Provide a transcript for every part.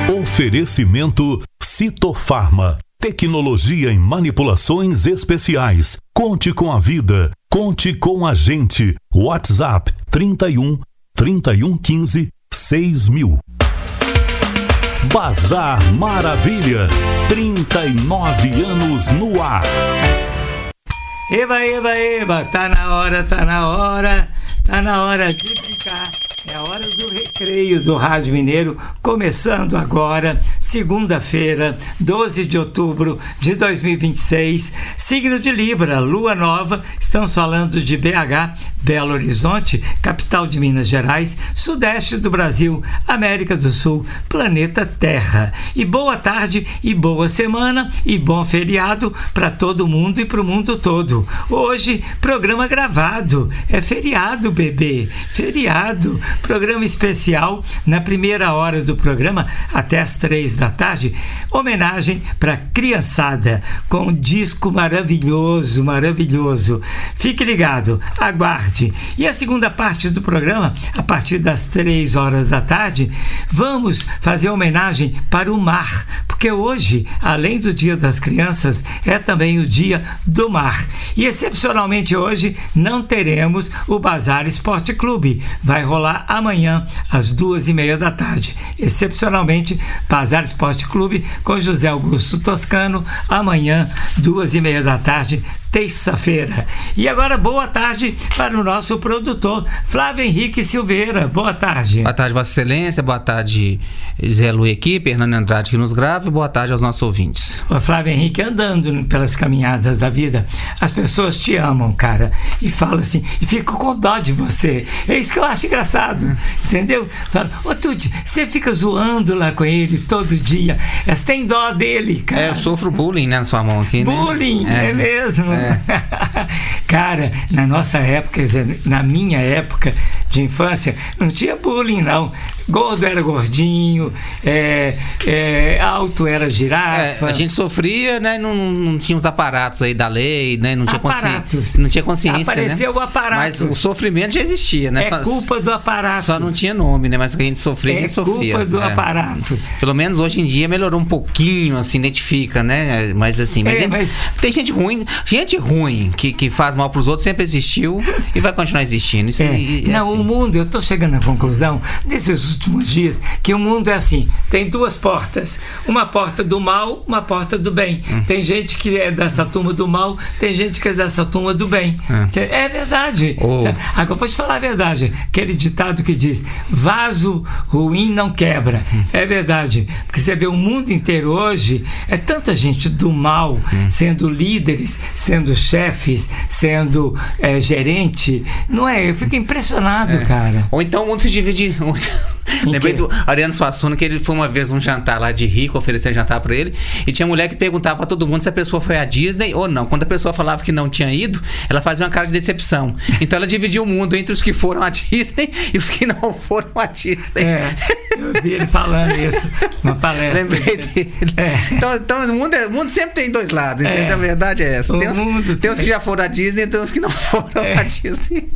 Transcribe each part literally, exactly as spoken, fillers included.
Oferecimento Citofarma. Tecnologia em manipulações especiais. Conte com a vida. Conte com a gente. WhatsApp trinta e um, trinta e um, quinze, seis mil. Bazar Maravilha. trinta e nove anos no ar. Eba, eba, eba. Tá na hora, tá na hora. Tá na hora de brincar. É a hora do recreio do Rádio Mineiro, começando agora, segunda-feira, doze de outubro de dois mil e vinte e seis, signo de Libra, lua nova, estamos falando de B H, Belo Horizonte, capital de Minas Gerais, sudeste do Brasil, América do Sul, planeta Terra. E boa tarde, e boa semana, e bom feriado para todo mundo e para o mundo todo. Hoje, programa gravado, é feriado, bebê, feriado. Programa especial, na primeira hora do programa, até as três da tarde, homenagem para a criançada, com um disco maravilhoso, maravilhoso. Fique ligado, aguarde. E a segunda parte do programa, a partir das três horas da tarde, vamos fazer homenagem para o mar, porque hoje, além do Dia das Crianças, é também o Dia do Mar. E excepcionalmente hoje, não teremos o Bazar Esporte Clube. Vai rolar amanhã, às duas e meia da tarde. Excepcionalmente, Bazar Esporte Clube com José Augusto Toscano, amanhã, duas e meia da tarde, terça-feira. E agora, boa tarde para o nosso produtor, Flávio Henrique Silveira. Boa tarde. Boa tarde, Vossa Excelência. Boa tarde, Zé Lu Equipe, Hernando Andrade que nos grava. E boa tarde aos nossos ouvintes. Ô, Flávio Henrique, andando pelas caminhadas da vida, as pessoas te amam, cara, e falam assim, e ficam com dó de você. É isso que eu acho engraçado, entendeu? Falam, ô Tuti, você fica zoando lá com ele todo dia, você tem dó dele, cara. É, eu sofro bullying, né, na sua mão aqui, né? Bullying, é, é mesmo. É. Cara, na nossa época, quer dizer, na minha época de infância, não tinha bullying, não. Gordo era gordinho, é, é, alto era girafa. É, a gente sofria, né? Não, não tinha os aparatos aí da lei, né? Não tinha consciência. Não tinha consciência. Apareceu, né? O aparato. Mas o sofrimento já existia, né? É só, culpa do aparato. Só não tinha nome, né? Mas o que a gente sofria, é a gente sofria. É culpa do é. aparato. Pelo menos hoje em dia melhorou um pouquinho, assim, identifica, né? Mas assim, mas, é, gente, mas... tem gente ruim, gente ruim que, que faz mal pros outros sempre existiu e vai continuar existindo. Isso é. É, é não, assim. O mundo, eu tô chegando à conclusão, nesses últimos dias, que o mundo é assim, tem duas portas, uma porta do mal, uma porta do bem. Hum. Tem gente que é dessa turma do mal, tem gente que é dessa turma do bem. Hum. É verdade. Oh. Agora, pode falar a verdade, aquele ditado que diz, vaso ruim não quebra. Hum. É verdade, porque você vê o mundo inteiro hoje, é tanta gente do mal, hum. sendo líderes, sendo chefes, sendo é, gerente, não é? Eu fico impressionado, é. cara. Ou então o mundo se divide... Lembrei do Ariano Suassuna, que ele foi uma vez num jantar lá de rico, oferecer jantar pra ele, e tinha mulher que perguntava pra todo mundo se a pessoa foi à Disney ou não. Quando a pessoa falava que não tinha ido, ela fazia uma cara de decepção. Então ela dividia o mundo entre os que foram à Disney e os que não foram à Disney. É, eu vi ele falando isso numa palestra. Lembrei dele. É. Então, então o, mundo é, o mundo sempre tem dois lados, é. Entende? A verdade é essa. Tem os, tem os que já foram à Disney e tem os que não foram é. à Disney.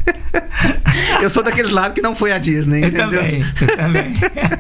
Eu sou daqueles lados que não foi à Disney, eu entendeu? Também, eu também.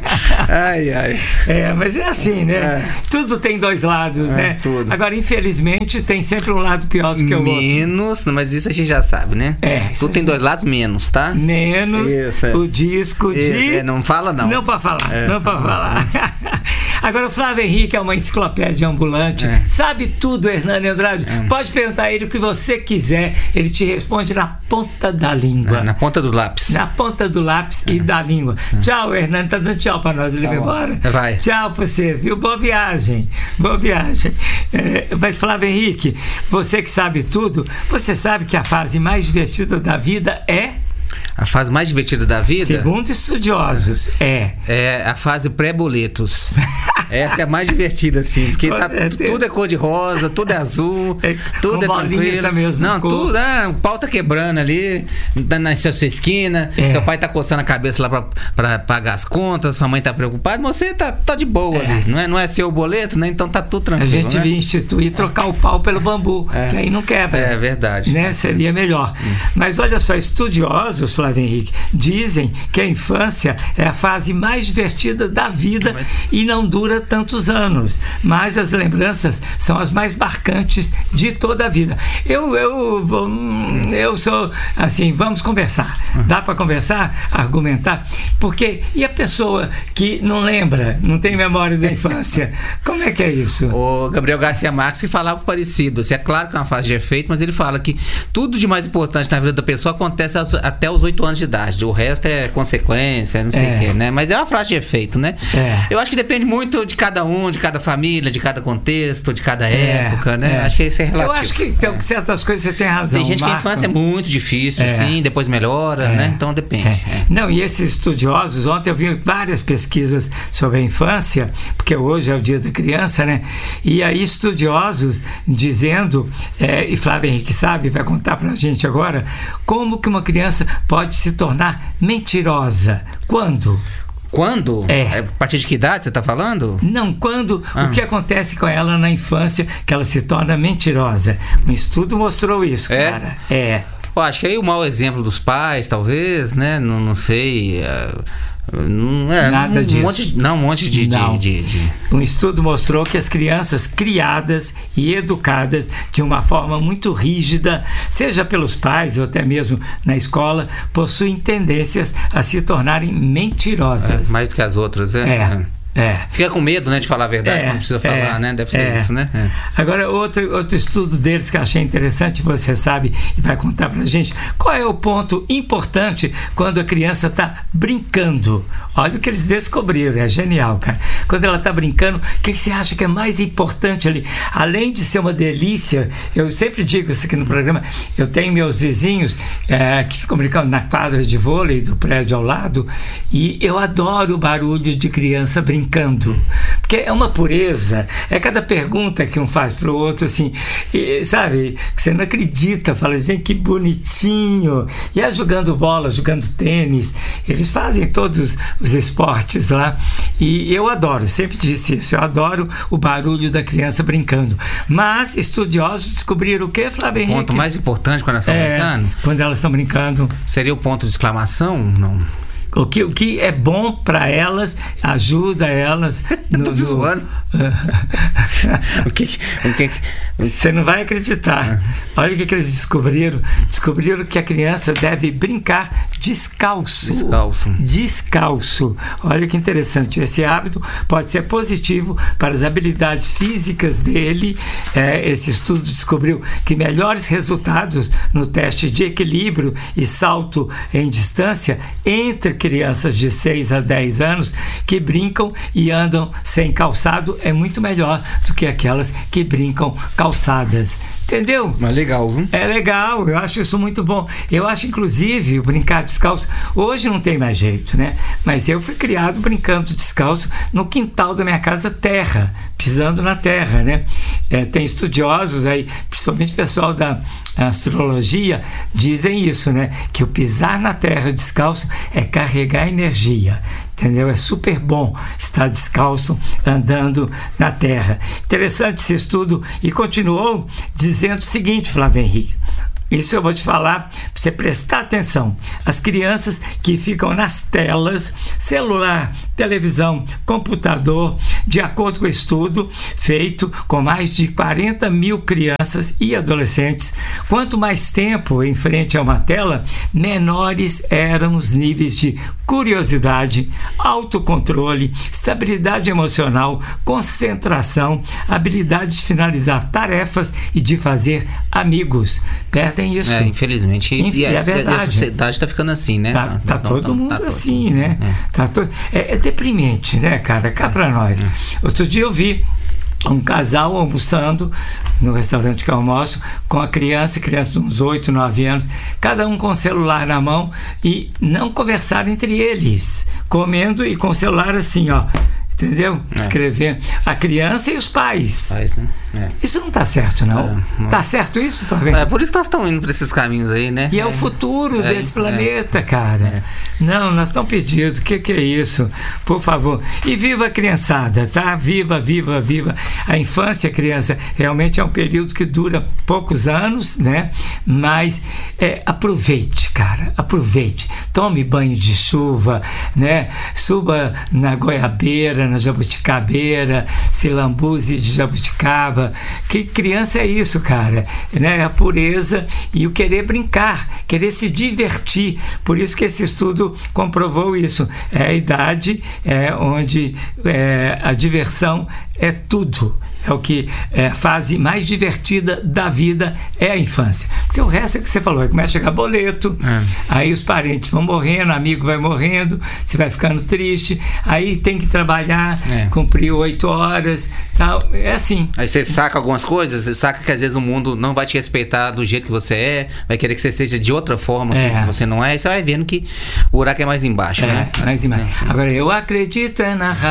Ai, ai. É, mas é assim, né? É. Tudo tem dois lados, é, né? Tudo. Agora, infelizmente, tem sempre um lado pior do que o outro. Menos, mas isso a gente já sabe, né? É. Tudo tem dois lados, menos, tá? Menos isso, é. o disco isso, de... É, não fala, não. Não pra falar, é. não pra falar. Agora, o Flávio Henrique é uma enciclopédia ambulante, é. sabe tudo, Hernani Andrade. É. Pode perguntar a ele o que você quiser, ele te responde na ponta da língua. É, na ponta do lápis. Na ponta do lápis é. e da língua. É. Tchau, Hernani, tá dando tchau pra nós, ele tá vai embora? Vai. Tchau pra você, viu? Boa viagem, boa viagem. É, mas, Flávio Henrique, você que sabe tudo, você sabe que a fase mais divertida da vida é... A fase mais divertida da vida? Segundo estudiosos, é. É a fase pré-boletos. Essa é a mais divertida, assim, porque tá, tudo é cor de rosa, tudo é azul, é, tudo é tranquilo. Mesmo, não, cor. tudo, ah, o pau tá quebrando ali, na sua esquina, é. seu pai tá coçando a cabeça lá pra, pra pagar as contas, sua mãe tá preocupada, mas você tá, tá de boa é. ali, não é, não é seu boleto, né? Então tá tudo tranquilo. A gente né? devia instituir trocar o pau pelo bambu, é. que aí não quebra. É verdade. Né? Seria melhor. Hum. Mas olha só, estudiosos, Flávio Henrique, dizem que a infância é a fase mais divertida da vida mas... e não dura tantos anos, mas as lembranças são as mais marcantes de toda a vida. Eu, eu, vou, eu sou assim, vamos conversar. Dá para conversar, argumentar? Porque e a pessoa que não lembra, não tem memória da infância? Como é que é isso? O Gabriel Garcia Marques que falava algo parecido. Assim, é claro que é uma fase de efeito, mas ele fala que tudo de mais importante na vida da pessoa acontece até os oito anos de idade. O resto é consequência, não sei o é. que, né? Mas é uma frase de efeito, né? É. Eu acho que depende muito de cada um, de cada família, de cada contexto, de cada é. época, né? É. Acho que isso é relativo. Eu acho que tem é. certas coisas você tem razão. Tem gente Marco. que a infância é muito difícil, é. sim, depois melhora, é. né? Então depende. É. É. Não, e esses estudiosos, ontem eu vi várias pesquisas sobre a infância, porque hoje é o dia da criança, né? E aí estudiosos dizendo, é, e Flávio Henrique sabe, vai contar pra gente agora, como que uma criança pode se tornar mentirosa. Quando? Quando? É. A partir de que idade você está falando? Não, quando ah. o que acontece com ela na infância, que ela se torna mentirosa. Um estudo mostrou isso, é? cara. É. Eu acho que aí o mau exemplo dos pais, talvez, né? Não, não sei. Não é, Nada um disso. Monte, não, um monte de, não. De, de, de... Um estudo mostrou que as crianças criadas e educadas de uma forma muito rígida, seja pelos pais ou até mesmo na escola, possuem tendências a se tornarem mentirosas. É, mais do que as outras, é? É. É. Fica com medo, né, de falar a verdade, é, quando precisa falar, é, né? Deve ser é. isso, né? É. Agora, outro, outro estudo deles que eu achei interessante, você sabe e vai contar pra gente, qual é o ponto importante quando a criança está brincando? Olha o que eles descobriram, é genial, cara. Quando ela está brincando, o que, que você acha que é mais importante ali? Além de ser uma delícia, eu sempre digo isso aqui no programa, eu tenho meus vizinhos é, que ficam brincando na quadra de vôlei do prédio ao lado, e eu adoro o barulho de criança brincando. Brincando, porque é uma pureza, é cada pergunta que um faz para o outro, assim, e, sabe, que você não acredita, fala, gente, que bonitinho, e é jogando bola, jogando tênis, eles fazem todos os esportes lá, e eu adoro, sempre disse isso, eu adoro o barulho da criança brincando, mas estudiosos descobriram o que, Flávio Henrique? O ponto mais importante quando elas estão é, brincando? Quando elas estão brincando. Seria o ponto de exclamação? Não. O que, o que é bom para elas, ajuda elas. No, Tô zoando. No... o que, o que... Você não vai acreditar. Olha o que, que eles descobriram. Descobriram que a criança deve brincar descalço. Descalço. Descalço. Olha que interessante. Esse hábito pode ser positivo para as habilidades físicas dele. É, esse estudo descobriu que melhores resultados no teste de equilíbrio e salto em distância entre crianças de seis a dez anos que brincam e andam sem calçado é muito melhor do que aquelas que brincam calçadas. Entendeu? Mas legal, viu? É legal, eu acho isso muito bom. Eu acho, inclusive, o brincar descalço, hoje não tem mais jeito, né? Mas eu fui criado brincando descalço no quintal da minha casa, terra, pisando na terra, né? É, tem estudiosos aí, principalmente o pessoal da astrologia, dizem isso, né? Que o pisar na terra descalço é carregar energia. Entendeu? É super bom estar descalço andando na terra. Interessante esse estudo. E continuou dizendo o seguinte, Flávio Henrique. Isso eu vou te falar para você prestar atenção. As crianças que ficam nas telas, celular, televisão, computador, de acordo com o estudo feito com mais de quarenta mil crianças e adolescentes, quanto mais tempo em frente a uma tela, menores eram os níveis de curiosidade, autocontrole, estabilidade emocional, concentração, habilidade de finalizar tarefas e de fazer amigos. Perdem isso. É, infelizmente. Inf- e, é a, verdade. a sociedade está ficando assim, né? Tá, tá não, todo não, mundo tá assim, todo, né? É. Tá to... é, é deprimente, né, cara? Cá pra nós. É. Outro dia eu vi um casal almoçando no restaurante que eu almoço, com a criança, criança de uns oito, nove anos, cada um com o celular na mão e não conversaram entre eles, comendo e com o celular assim, ó. entendeu? É. Escrever a criança e os pais. Pais, né? É. Isso não está certo, não. É, não. Tá certo isso, Flávio? É por isso que nós estamos indo para esses caminhos aí, né? E é, é o futuro é, desse planeta, é, cara. É. Não, nós estamos perdidos. O que, que é isso? Por favor. E viva a criançada, tá? Viva, viva, viva. A infância, criança, realmente é um período que dura poucos anos, né? Mas é, aproveite, cara. Aproveite. Tome banho de chuva, né? Suba na goiabeira, na jabuticabeira, se lambuze de jabuticaba. Que criança é isso, cara, né? A pureza e o querer brincar, querer se divertir. Por isso que esse estudo comprovou isso. É a idade é, onde é, a diversão é tudo. É o que é a fase mais divertida da vida, é a infância. Porque o resto é que você falou, começa a chegar boleto, é. Aí os parentes vão morrendo, amigo vai morrendo, você vai ficando triste, aí tem que trabalhar, é. cumprir oito horas, tal, é assim. Aí você saca algumas coisas, você saca que às vezes o mundo não vai te respeitar do jeito que você é, vai querer que você seja de outra forma é. que você não é, e você vai vendo que o buraco é mais embaixo, é, né? Mais embaixo. É. Agora, eu acredito é na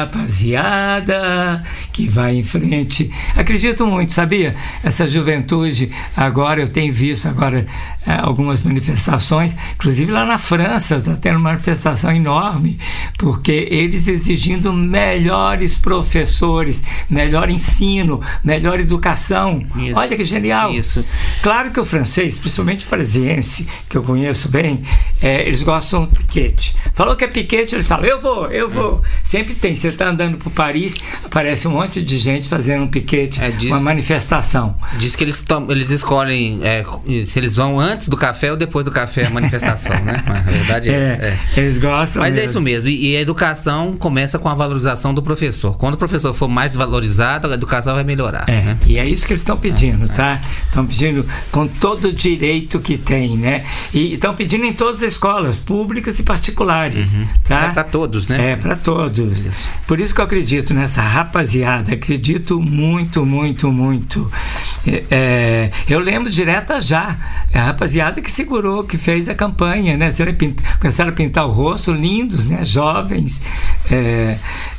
rapaziada que vai em frente. Acredito muito, sabia? Essa juventude, agora eu tenho visto agora é, algumas manifestações, inclusive lá na França está tendo uma manifestação enorme, porque eles exigindo melhores professores, melhor ensino, melhor educação. Isso. Olha que genial. Isso. Claro que o francês, principalmente o parisiense, que eu conheço bem, é, eles gostam do piquete. Falou que é piquete, eles falam, eu vou, eu vou. É. Sempre tem. Você está andando por Paris, aparece um monte de gente fazendo um piquete, é, diz, uma manifestação. Diz que eles, tom, eles escolhem é, se eles vão antes do café ou depois do café a manifestação, né? A verdade é, é essa. É. Eles gostam. Mas mesmo. É isso mesmo. E, e a educação começa com a valorização do professor. Quando o professor for mais valorizado, a educação vai melhorar. É, né? E é isso que eles estão pedindo, é, tá? Estão pedindo com todo o direito que tem, né? E estão pedindo em todas as escolas, públicas e particulares. Uhum. Tá? É para todos, né? É para todos. Isso. Por isso que eu acredito nessa rapaziada. Acredito muito, muito, muito. É, é, eu lembro direta já. É a rapaziada que segurou, que fez a campanha, né? Começaram a pintar o rosto, lindos, né? Jovens. É,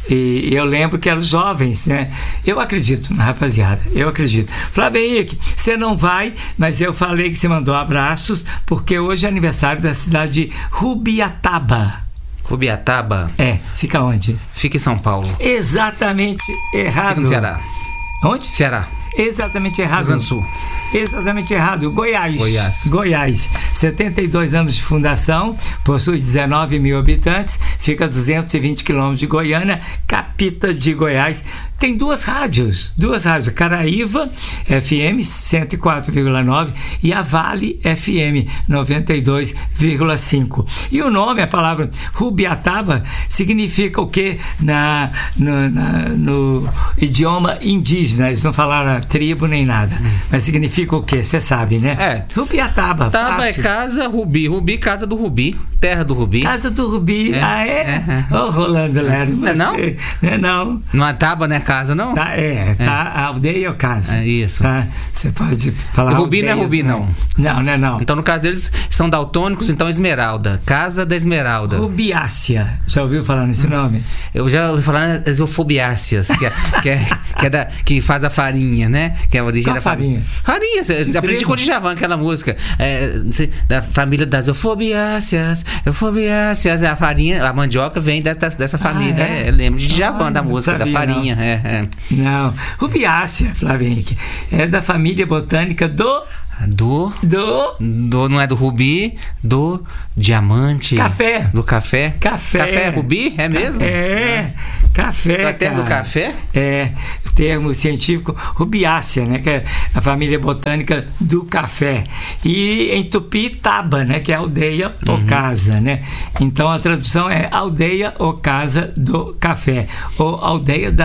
e eu lembro que eram jovens, né? Eu acredito na rapaziada, eu acredito. Flávio Henrique, você não vai, mas eu falei que você mandou abraços, porque hoje é aniversário da cidade de Rubiataba. Rubiataba? É, fica onde? Fica em São Paulo. Exatamente errado. Fica no Ceará. Onde? Ceará. Exatamente errado. Rio Grande do Sul. Exatamente errado. Goiás. Goiás. Goiás. setenta e dois anos de fundação, possui dezenove mil habitantes, fica a duzentos e vinte quilômetros de Goiânia, capital de Goiás. Tem duas rádios, duas rádios, Caraíva F M cento e quatro vírgula nove e a Vale F M noventa e dois vírgula cinco. E o nome, a palavra Rubiataba, significa o quê? Na, no, na, no idioma indígena, eles não falaram tribo nem nada, hum. mas significa o quê? Você sabe, né? É. Rubiataba. Taba é casa, Rubi. Rubi, casa do Rubi. Terra do Rubi. Casa do Rubi. É. Ah, é? é, é. Ô, oh, Rolando Lero. Não é não? Não é não. Não é Taba, né? Casa, não? Tá, é, tá, é. A aldeia ou casa. É isso. Tá? Você pode falar. Rubi aldeia, não é Rubi, não. Não, não é não. Então, no caso deles, são daltônicos, então Esmeralda. Casa da Esmeralda. Rubiácea. Já ouviu falar nesse hum. nome? Eu já ouvi falar nas eufobiáceas, que, é, que, é, que, é da, que faz a farinha, né? Que é a origem Qual da farinha. Farinha. Você aprendi com o Djavan, aquela música. É, da família das eufobiáceas. Eufobiáceas. A farinha, a mandioca vem dessa, dessa família. Ah, é? É, eu lembro de Djavan, ah, da música, sabia, da farinha. Não. É, é. Não. Rubiácea, Flávio Henrique, é da família botânica do... Do, do... Do... Não é do rubi, do diamante. Café. Do café. Café. Café é rubi? É mesmo? É. Ah. Café, a terra do café? É. O termo científico rubiácea, né? Que é a família botânica do café. E em tupi, taba, né? Que é aldeia uhum. ou casa, né? Então a tradução é aldeia ou casa do café. Ou aldeia das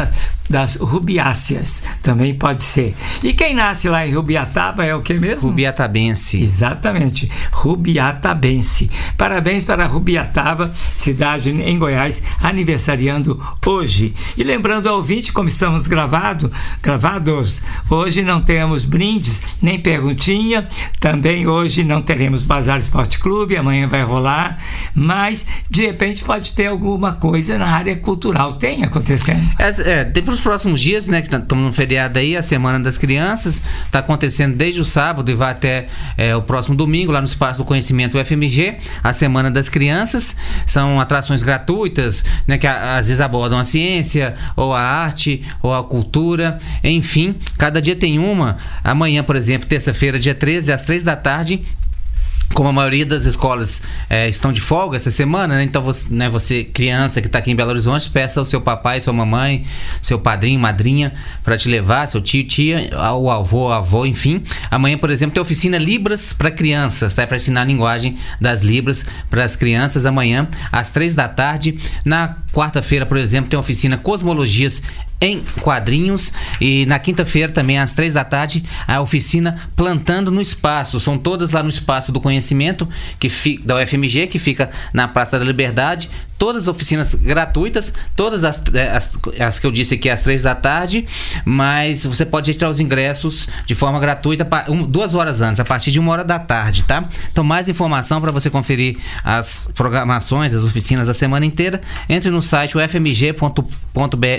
das rubiáceas, também pode ser. E quem nasce lá em Rubiataba é o que mesmo? Rubiatabense. Exatamente, Rubiatabense. Parabéns para Rubiataba, cidade em Goiás, aniversariando hoje. E lembrando ao ouvinte, como estamos gravado, gravados, hoje não temos brindes, nem perguntinha, também hoje não teremos Bazar Esporte Clube, amanhã vai rolar, mas de repente pode ter alguma coisa na área cultural. Tem acontecendo? É, é, tem para os próximos dias, né, que estamos no feriado aí, a Semana das Crianças, está acontecendo desde o sábado e vai até é, o próximo domingo, lá no Espaço do Conhecimento U F M G, a Semana das Crianças. São atrações gratuitas, né, que às vezes abordam a ciência, ou a arte, ou a cultura, enfim, cada dia tem uma. Amanhã, por exemplo, terça-feira, dia treze, às três da tarde, como a maioria das escolas é, estão de folga essa semana, né? Então você, né, você, criança que está aqui em Belo Horizonte, peça ao seu papai, sua mamãe, seu padrinho, madrinha, para te levar, seu tio, tia, o avô, avô, enfim. Amanhã, por exemplo, tem oficina Libras para crianças, tá? Para ensinar a linguagem das Libras para as crianças, amanhã, às três da tarde. Na quarta-feira, por exemplo, tem oficina Cosmologias em quadrinhos, e na quinta-feira também às três da tarde a oficina Plantando no Espaço. São todas lá no Espaço do Conhecimento que fi, da U F M G, que fica na Praça da Liberdade. Todas as oficinas gratuitas, todas as, as, as que eu disse aqui às três da tarde, mas você pode retirar os ingressos de forma gratuita um, duas horas antes, a partir de uma hora da tarde, tá? Então, mais informação para você conferir as programações das oficinas da semana inteira, entre no site ufmg ponto br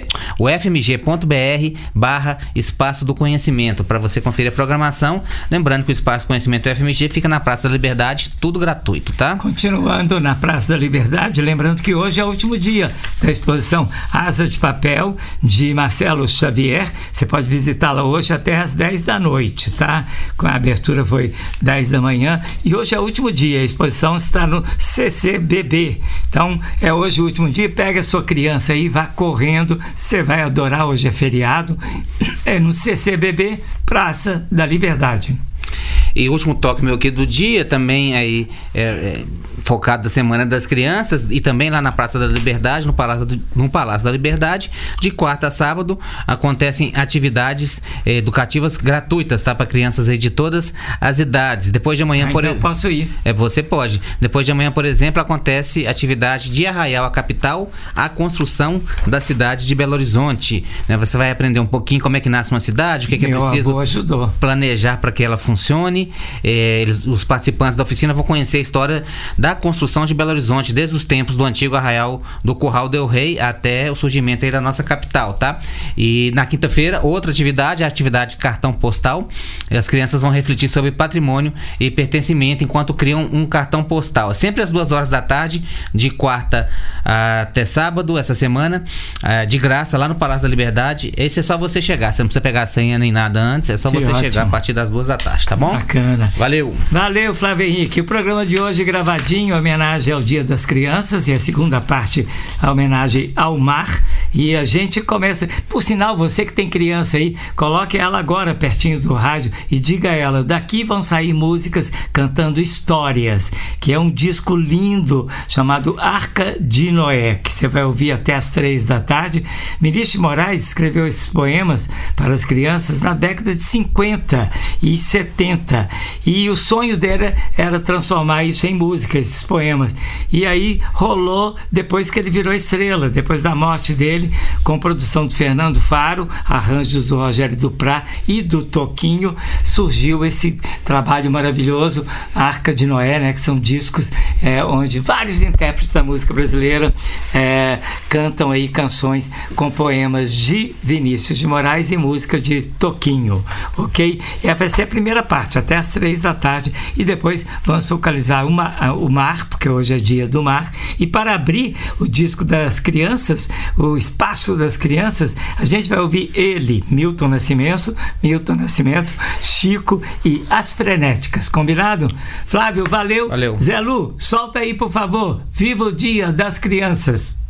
barra Espaço do Conhecimento, para você conferir a programação. Lembrando que o Espaço do Conhecimento U F M G fica na Praça da Liberdade, tudo gratuito, tá? Continuando na Praça da Liberdade, lembrando que que hoje é o último dia da exposição Asa de Papel, de Marcelo Xavier. Você pode visitá-la hoje até às dez da noite, tá? A abertura foi dez da manhã e hoje é o último dia. A exposição está no C C B B. Então, é hoje o último dia. Pega a sua criança aí, vá correndo. Você vai adorar, hoje é feriado. É no C C B B, Praça da Liberdade. E o último toque meu aqui do dia, também aí é, é, focado da Semana das Crianças, e também lá na Praça da Liberdade, no Palácio, do, no Palácio da Liberdade, de quarta a sábado, acontecem atividades é, educativas gratuitas, tá? Para crianças aí de todas as idades. Depois de amanhã, ah, por então eu posso ir. É, você pode. Depois de amanhã, por exemplo, acontece atividade de Arraial, a capital, a construção da cidade de Belo Horizonte. Né? Você vai aprender um pouquinho como é que nasce uma cidade, o que, que é preciso planejar para que ela funcione. É, eles, os participantes da oficina vão conhecer a história da construção de Belo Horizonte, desde os tempos do antigo arraial do Curral del Rei até o surgimento aí da nossa capital, tá? E na quinta-feira, outra atividade, a atividade cartão postal. As crianças vão refletir sobre patrimônio e pertencimento enquanto criam um cartão postal. Sempre às duas horas da tarde, de quarta até sábado, essa semana, de graça, lá no Palácio da Liberdade. Esse é só você chegar, você não precisa pegar a senha nem nada antes, é só que você ótimo. chegar a partir das duas da tarde, tá bom? Bacana. Valeu. Valeu, Flávio Henrique. O programa de hoje gravadinho, homenagem ao Dia das Crianças, e a segunda parte, a homenagem ao mar. E a gente começa, por sinal, você que tem criança aí, coloque ela agora pertinho do rádio e diga a ela, daqui vão sair músicas cantando histórias, que é um disco lindo chamado Arca de Noé, que você vai ouvir até às três da tarde. Ministro Moraes escreveu esses poemas para as crianças na década de cinquenta e setenta, e o sonho dele era transformar isso em música, esses poemas. E aí rolou depois que ele virou estrela, depois da morte dele, com produção de Fernando Faro, arranjos do Rogério Duprá e do Toquinho, surgiu esse trabalho maravilhoso, Arca de Noé, né, que são discos é, onde vários intérpretes da música brasileira é, cantam aí canções com poemas de Vinícius de Moraes e música de Toquinho, ok? E essa vai ser a primeira parte, até às três da tarde, e depois vamos focalizar uma, o mar, porque hoje é dia do mar, e para abrir o disco das crianças, o Espaço das Crianças, a gente vai ouvir ele, Milton Nascimento, Milton Nascimento, Chico e As Frenéticas, combinado? Flávio, valeu. Valeu. Zé Lu, solta aí, por favor. Viva o Dia das Crianças.